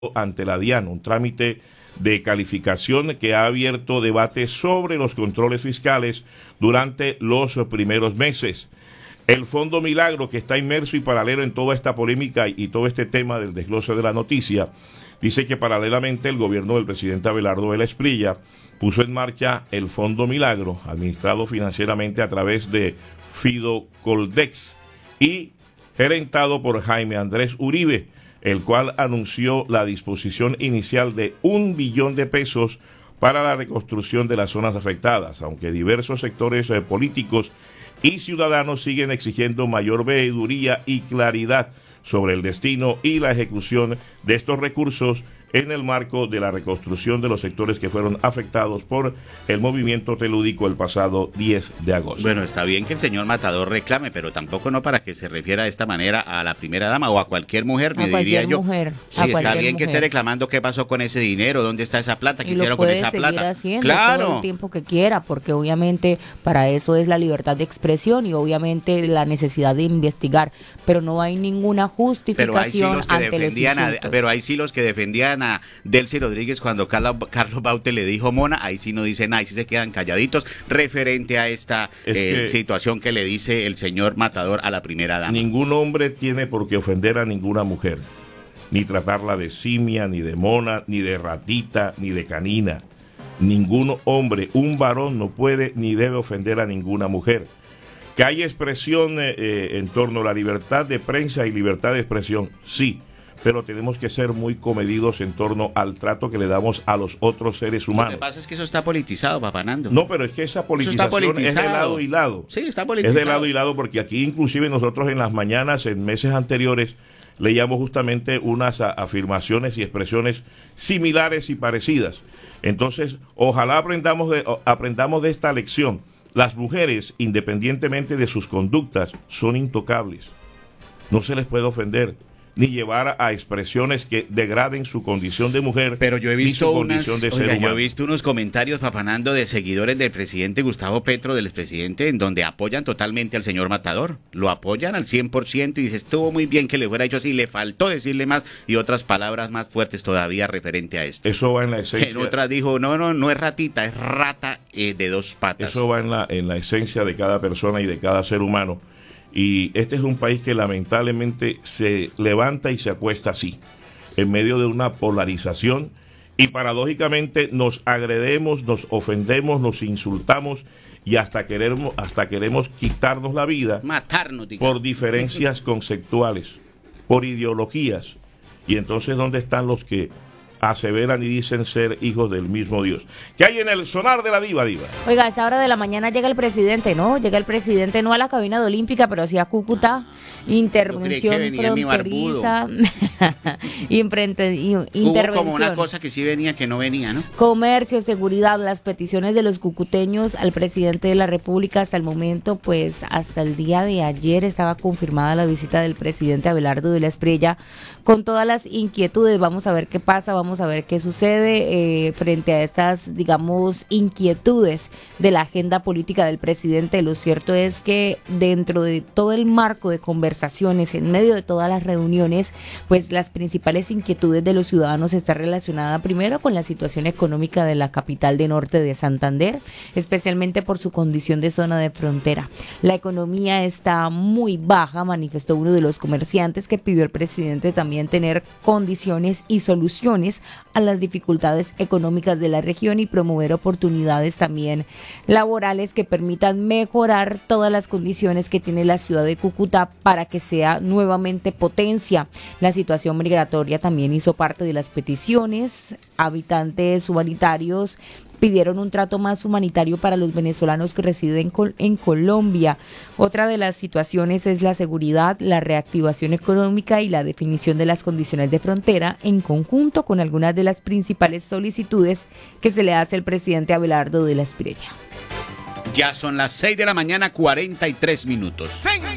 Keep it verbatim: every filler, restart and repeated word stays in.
ante la DIAN, un trámite de calificación que ha abierto debate sobre los controles fiscales durante los primeros meses. El Fondo Milagro, que está inmerso y paralelo en toda esta polémica y todo este tema del desglose de la noticia, dice que paralelamente el gobierno del presidente Abelardo Vélez Espriella puso en marcha el Fondo Milagro, administrado financieramente a través de Fidocoldex y gerentado por Jaime Andrés Uribe, el cual anunció la disposición inicial de un billón de pesos para la reconstrucción de las zonas afectadas, aunque diversos sectores eh, políticos y ciudadanos siguen exigiendo mayor veeduría y claridad sobre el destino y la ejecución de estos recursos en el marco de la reconstrucción de los sectores que fueron afectados por el movimiento telúdico el pasado diez de agosto. Bueno, está bien que el señor Matador reclame, pero tampoco no para que se refiera de esta manera a la primera dama o a cualquier mujer, me diría yo. Mujer, sí, está bien mujer. Que esté reclamando qué pasó con ese dinero, dónde está esa plata, qué hicieron con esa plata. Y lo puede seguir haciendo claro. todo el tiempo que quiera, porque obviamente para eso es la libertad de expresión y obviamente la necesidad de investigar, pero no hay ninguna justificación pero ante los insultos. A, pero ahí sí los que defendían a Delcy Rodríguez cuando Carlos, Carlos Baute le dijo mona, ahí sí no dicen nada, ahí sí se quedan calladitos referente a esta eh, que situación que le dice el señor Matador a la primera dama. Ningún hombre tiene por qué ofender a ninguna mujer, ni tratarla de simia, ni de mona, ni de ratita, ni de canina. Ningún hombre, un varón no puede ni debe ofender a ninguna mujer. Que hay expresión eh, en torno a la libertad de prensa y libertad de expresión, sí, pero tenemos que ser muy comedidos en torno al trato que le damos a los otros seres humanos. Lo que pasa es que eso está politizado, papá Nando. No, pero es que esa politización es de lado y lado. Sí, está politizado. Es de lado y lado porque aquí inclusive nosotros en las mañanas, en meses anteriores, leíamos justamente unas a, afirmaciones y expresiones similares y parecidas. Entonces, ojalá aprendamos de, aprendamos de esta lección. Las mujeres, independientemente de sus conductas, son intocables. No se les puede ofender ni llevar a expresiones que degraden su condición de mujer, pero yo he visto ni su unas, condición de oiga, ser humano. Yo he visto unos comentarios, papanando, de seguidores del presidente Gustavo Petro, del expresidente, en donde apoyan totalmente al señor Matador, lo apoyan al cien por ciento y dice, estuvo muy bien que le fuera hecho así, le faltó decirle más y otras palabras más fuertes todavía referente a esto. Eso va en la esencia. En otras dijo, no, no, no es ratita, es rata eh, de dos patas. Eso va en la, en la esencia de cada persona y de cada ser humano. Y este es un país que lamentablemente se levanta y se acuesta así, en medio de una polarización, y paradójicamente nos agredemos, nos ofendemos, nos insultamos y hasta queremos, hasta queremos quitarnos la vida, matarnos, digamos, por diferencias conceptuales, por ideologías. Y entonces, ¿dónde están los que aseveran y dicen ser hijos del mismo Dios? ¿Qué hay en el sonar de la diva, diva? Oiga, a esa hora de la mañana llega el presidente, ¿no? Llega el presidente no a la cabina de Olímpica, pero sí a Cúcuta. Intervención fronteriza. Imprente, intervención. Hubo como una cosa que sí venía, que no venía, ¿no? Comercio, seguridad, las peticiones de los cucuteños al presidente de la República. Hasta el momento, pues hasta el día de ayer estaba confirmada la visita del presidente Abelardo Vélez Espriella con todas las inquietudes. Vamos a ver qué pasa, vamos a ver qué sucede eh, frente a estas, digamos, inquietudes de la agenda política del presidente. Lo cierto es que dentro de todo el marco de conversaciones, en medio de todas las reuniones, pues las principales inquietudes de los ciudadanos están relacionadas primero con la situación económica de la capital de norte de Santander, especialmente por su condición de zona de frontera. La economía está muy baja, manifestó uno de los comerciantes, que pidió al presidente también tener condiciones y soluciones a las dificultades económicas de la región y promover oportunidades también laborales que permitan mejorar todas las condiciones que tiene la ciudad de Cúcuta para que sea nuevamente potencia. La situación migratoria también hizo parte de las peticiones. Habitantes humanitarios pidieron un trato más humanitario para los venezolanos que residen en Colombia. Otra de las situaciones es la seguridad, la reactivación económica y la definición de las condiciones de frontera, en conjunto con algunas de las principales solicitudes que se le hace al presidente Abelardo Vélez Espriella. Ya son las seis de la mañana, cuarenta y tres minutos. Venga.